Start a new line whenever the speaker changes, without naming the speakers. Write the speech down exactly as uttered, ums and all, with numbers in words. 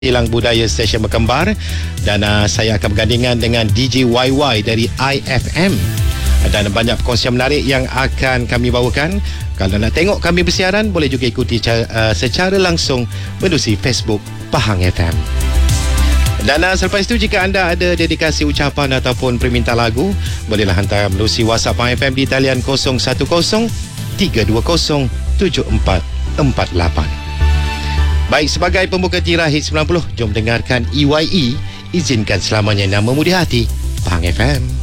Silang Budaya Stesen Berkembar, dan uh, saya akan bergandingan dengan D J Y Y dari I F M, dan banyak perkongsian menarik yang akan kami bawakan. Kalau nak tengok kami bersiaran, boleh juga ikuti uh, secara langsung menerusi Facebook Pahang F M. Dan uh, selepas itu, jika anda ada dedikasi ucapan ataupun permintaan lagu, bolehlah hantar menerusi WhatsApp Pahang F M di talian kosong satu kosong tiga dua kosong tujuh empat empat lapan. Baik, sebagai pembuka tirah Hit sembilan puluh, jom dengarkan E Y E, Izinkan Selamanya Namamu di Hati, Pahang F M.